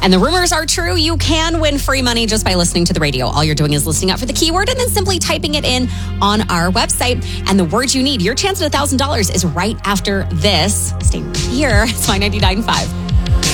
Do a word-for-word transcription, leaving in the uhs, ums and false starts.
And the rumors are true. You can win free money just by listening to the radio. All you're doing is listening up for the keyword and then simply typing it in on our website. And the word you need, your chance at one thousand dollars is right after this. Stay right here. It's My ninety-nine point five.